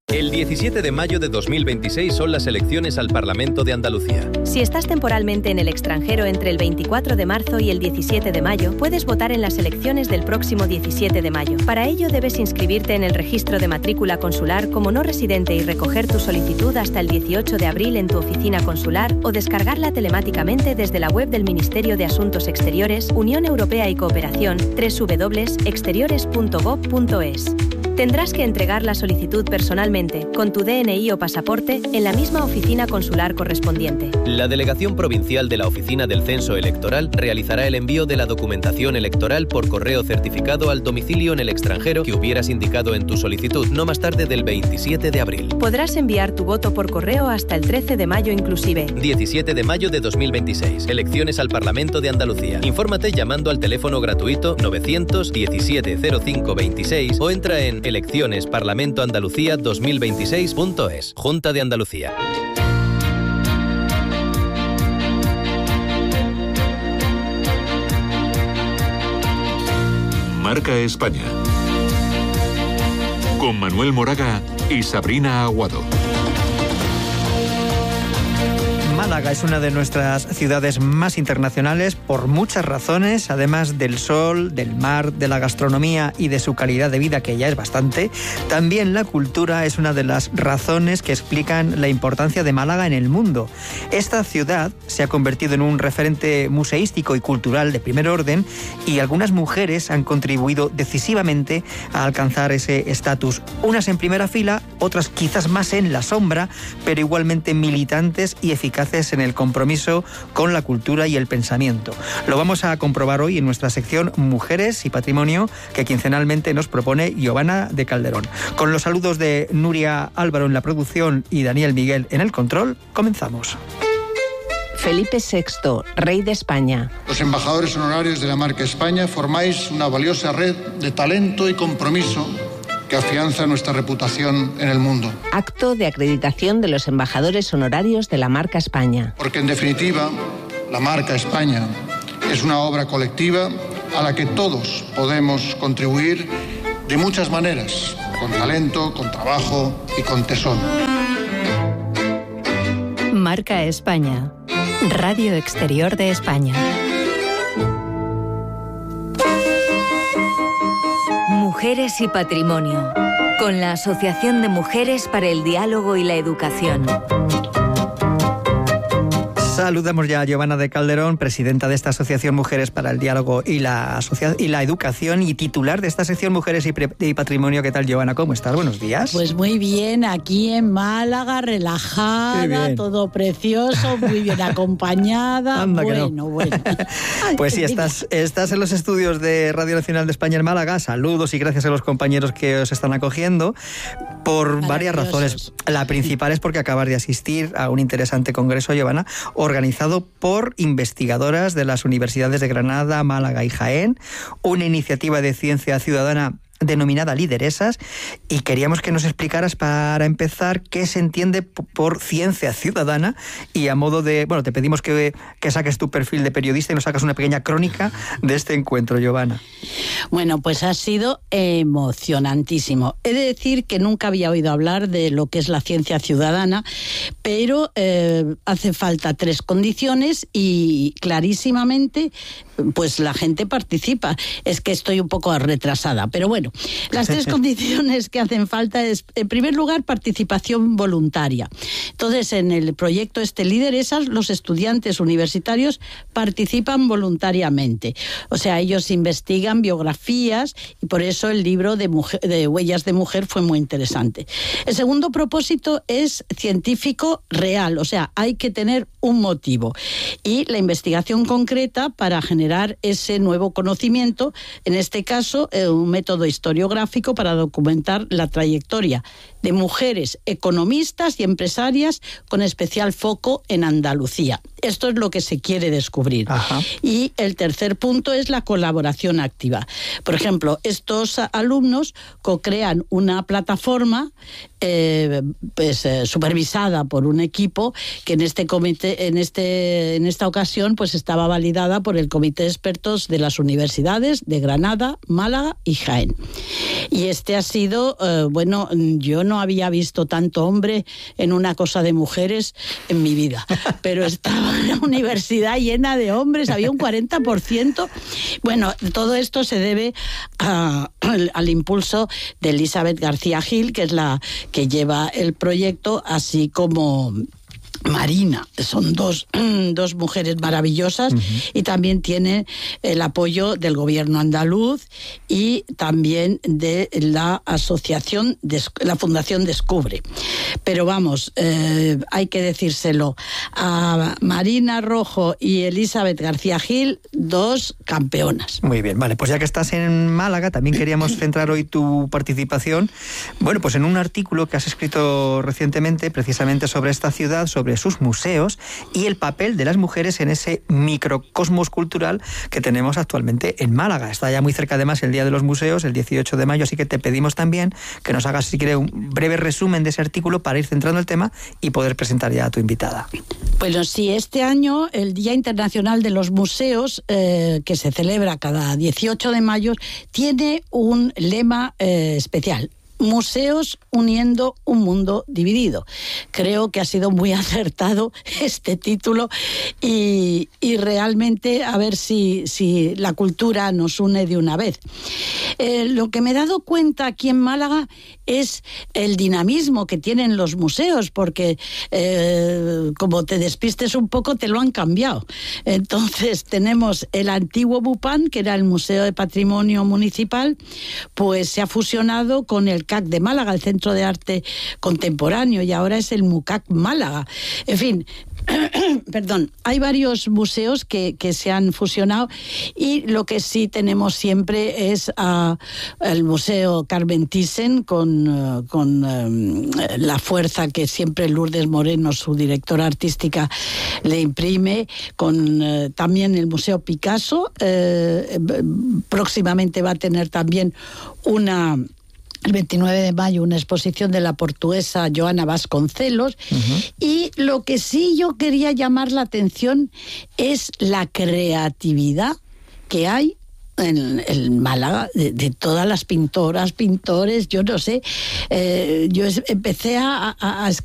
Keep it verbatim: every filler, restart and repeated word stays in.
El diecisiete de mayo de dos mil veintiséis son las elecciones al Parlamento de Andalucía. Si estás temporalmente en el extranjero entre el veinticuatro de marzo y el diecisiete de mayo, puedes votar en las elecciones del próximo diecisiete de mayo. Para ello debes inscribirte en el registro de matrícula consular como no residente y recoger tu solicitud hasta el dieciocho de abril en tu oficina consular o descargarla telemáticamente desde la web del Ministerio de Asuntos Exteriores, Unión Europea y Cooperación, doble u doble u doble u punto exteriores punto gob punto es. Tendrás que entregar la solicitud personalmente, con tu D N I o pasaporte, en la misma oficina consular correspondiente. La Delegación Provincial de la Oficina del Censo Electoral realizará el envío de la documentación electoral por correo certificado al domicilio en el extranjero que hubieras indicado en tu solicitud, no más tarde del veintisiete de abril. Podrás enviar tu voto por correo hasta el trece de mayo inclusive. diecisiete de mayo de dos mil veintiséis. Elecciones al Parlamento de Andalucía. Infórmate llamando al teléfono gratuito novecientos diecisiete cero cinco veintiséis o entra en elecciones parlamento andalucía dos mil veintiséis punto es. Junta de Andalucía. Marca España. Con Manuel Moraga y Sabrina Aguado. Málaga es una de nuestras ciudades más internacionales por muchas razones, además del sol, del mar, de la gastronomía y de su calidad de vida, que ya es bastante. También la cultura es una de las razones que explican la importancia de Málaga en el mundo. Esta ciudad se ha convertido en un referente museístico y cultural de primer orden y algunas mujeres han contribuido decisivamente a alcanzar ese estatus. Unas en primera fila, otras quizás más en la sombra, pero igualmente militantes y eficaces en el compromiso con la cultura y el pensamiento. Lo vamos a comprobar hoy en nuestra sección Mujeres y Patrimonio, que quincenalmente nos propone Giovanna de Calderón. Con los saludos de Nuria Álvaro en la producción y Daniel Miguel en el control, comenzamos. Felipe sexto, rey de España. Los embajadores honorarios de la marca España formáis una valiosa red de talento y compromiso que afianza nuestra reputación en el mundo. Acto de acreditación de los embajadores honorarios de la marca España. Porque en definitiva, la marca España es una obra colectiva a la que todos podemos contribuir de muchas maneras, con talento, con trabajo y con tesón. Marca España, Radio Exterior de España. Mujeres y Patrimonio, con la Asociación de Mujeres para el Diálogo y la Educación. Saludamos ya a Giovanna de Calderón, presidenta de esta Asociación Mujeres para el Diálogo y la, Asocia- y la Educación y titular de esta sección Mujeres y, Pre- y Patrimonio. ¿Qué tal, Giovanna? ¿Cómo estás? Buenos días. Pues muy bien, aquí en Málaga, relajada, todo precioso, muy bien acompañada. Anda, bueno, no. bueno. Pues sí, estás, estás en los estudios de Radio Nacional de España en Málaga. Saludos y gracias a los compañeros que os están acogiendo por varias razones. La principal es porque acabas de asistir a un interesante congreso, Giovanna, organizado por investigadoras de las universidades de Granada, Málaga y Jaén, una iniciativa de ciencia ciudadana denominada Lideresas, y queríamos que nos explicaras para empezar qué se entiende por ciencia ciudadana y a modo de, bueno, te pedimos que, que saques tu perfil de periodista y nos hagas una pequeña crónica de este encuentro, Giovanna. Bueno, pues ha sido emocionantísimo. He de decir que nunca había oído hablar de lo que es la ciencia ciudadana, pero eh, hace falta tres condiciones y clarísimamente pues la gente participa. Es que estoy un poco retrasada, pero bueno, las tres condiciones que hacen falta es, en primer lugar, participación voluntaria. Entonces, en el proyecto este Lideresas, los estudiantes universitarios participan voluntariamente. O sea, ellos investigan biografías y por eso el libro de, mujer, de Huellas de Mujer fue muy interesante. El segundo propósito es científico real, o sea, hay que tener un motivo. Y la investigación concreta para generar ese nuevo conocimiento, en este caso, eh, un método historiográfico para documentar la trayectoria de mujeres economistas y empresarias con especial foco en Andalucía. Esto es lo que se quiere descubrir. Ajá. Y el tercer punto es la colaboración activa. Por ejemplo, estos alumnos co-crean una plataforma eh, pues eh, supervisada por un equipo que en este comité, en este, en esta ocasión, pues estaba validada por el Comité de Expertos de las Universidades de Granada, Málaga y Jaén. Y este ha sido, eh, bueno, yo no había visto tanto hombre en una cosa de mujeres en mi vida, pero estaba en la universidad llena de hombres, había un cuarenta por ciento. Bueno, todo esto se debe a, al, al impulso de Elizabeth García Gil, que es la que lleva el proyecto, así como Marina. Son dos, dos mujeres maravillosas. Uh-huh. Y también tiene el apoyo del gobierno andaluz y también de la asociación, de, la Fundación Descubre. Pero vamos, eh, hay que decírselo a Marina Rojo y Elizabeth García Gil, dos campeonas. Muy bien, vale, pues ya que estás en Málaga, también queríamos centrar hoy tu participación, bueno, pues en un artículo que has escrito recientemente precisamente sobre esta ciudad, sobre sus museos y el papel de las mujeres en ese microcosmos cultural que tenemos actualmente en Málaga. Está ya muy cerca además el Día de los Museos, el dieciocho de mayo, así que te pedimos también que nos hagas, si quieres, un breve resumen de ese artículo para ir centrando el tema y poder presentar ya a tu invitada. Bueno, sí, este año el Día Internacional de los Museos, eh, que se celebra cada dieciocho de mayo, tiene un lema eh, especial. Museos uniendo un mundo dividido. Creo que ha sido muy acertado este título y, y realmente a ver si, si la cultura nos une de una vez. Eh, lo que me he dado cuenta aquí en Málaga es el dinamismo que tienen los museos, porque eh, como te despistes un poco te lo han cambiado. Entonces tenemos el antiguo Bupán, que era el Museo de Patrimonio Municipal, pues se ha fusionado con el C A C de Málaga, el Centro de Arte Contemporáneo, y ahora es el MUCAC Málaga. En fin, perdón, hay varios museos que, que se han fusionado y lo que sí tenemos siempre es uh, el Museo Carmen Thyssen con, uh, con um, la fuerza que siempre Lourdes Moreno, su directora artística, le imprime, con uh, también el Museo Picasso. Uh, próximamente va a tener también una... el veintinueve de mayo, una exposición de la portuguesa Joana Vasconcelos. Uh-huh. Y lo que sí yo quería llamar la atención es la creatividad que hay en, en Málaga, de, de todas las pintoras, pintores, yo no sé. Eh, yo empecé a, a, a